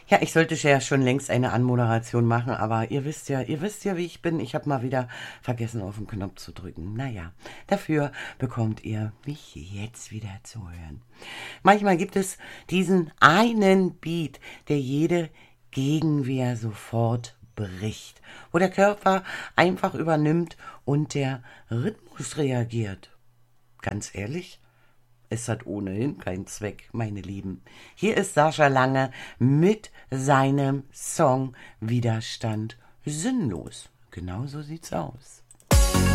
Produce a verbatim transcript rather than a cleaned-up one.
Ja, ich sollte ja schon längst eine Anmoderation machen, aber ihr wisst ja, ihr wisst ja, wie ich bin. Ich habe mal wieder vergessen, auf den Knopf zu drücken. Naja, dafür bekommt ihr mich jetzt wieder zu hören. Manchmal gibt es diesen einen Beat, der jede Gegenwehr sofort bricht, wo der Körper einfach übernimmt und der Rhythmus reagiert. Ganz ehrlich, es hat ohnehin keinen Zweck, meine Lieben. Hier ist Sascha Lange mit seinem Song Widerstand sinnlos. Genau so sieht's aus.